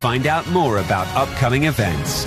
find out more about upcoming events.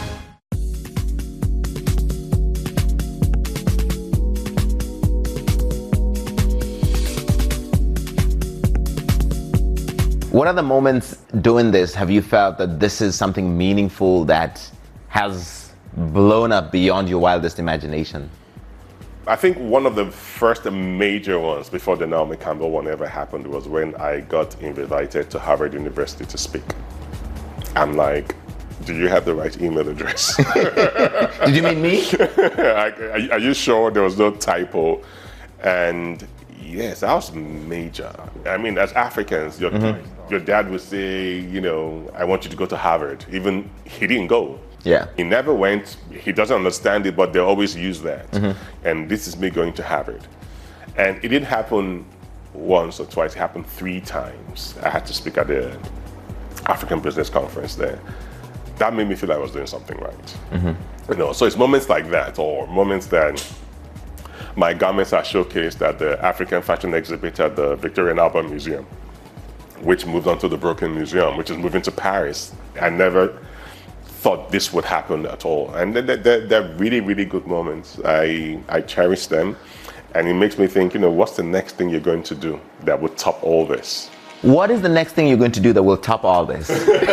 What are the moments doing this have you felt that this is something meaningful that has blown up beyond your wildest imagination? I think one of the first major ones before the Naomi Campbell one ever happened was when I got invited to Harvard University to speak. I'm like, do you have the right email address? Did you mean me? Are you sure there was no typo? And yes, that was major. I mean, as Africans, your dad would say, you know, I want you to go to Harvard. Even he didn't go. Yeah. He never went. He doesn't understand it, but they always use that. And this is me going to Harvard. And it didn't happen once or twice. It happened 3 times. I had to speak at the African Business Conference there. That made me feel like I was doing something right. You know, so it's moments like that, or moments that my garments are showcased at the African Fashion Exhibit at the Victoria and Albert Museum, which moved on to the Brooklyn Museum, which is moving to Paris. I never thought this would happen at all. And they're really, really good moments. I cherish them. And it makes me think, you know, what's the next thing you're going to do that would top all this? What is the next thing you're going to do that will top all this?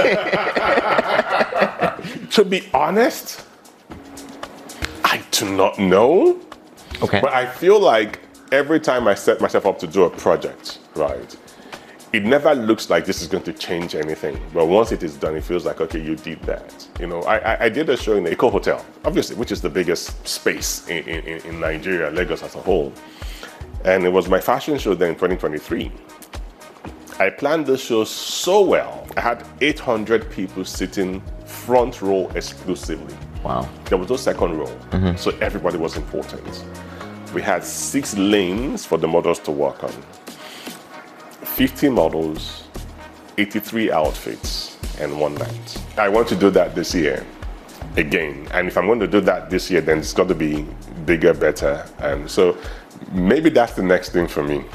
To be honest, I do not know. Okay. But I feel like every time I set myself up to do a project, right, it never looks like this is going to change anything. But once it is done, it feels like, okay, you did that. You know, I did a show in the Eco Hotel, obviously, which is the biggest space in Nigeria, Lagos as a whole. And it was my fashion show then in 2023. I planned the show so well. I had 800 people sitting front row exclusively. Wow. There was no second row, so everybody was important. We had 6 lanes for the models to work on. 50 models, 83 outfits, and 1 night. I want to do that this year again. And if I'm going to do that this year, then it's got to be bigger, better. And so maybe that's the next thing for me.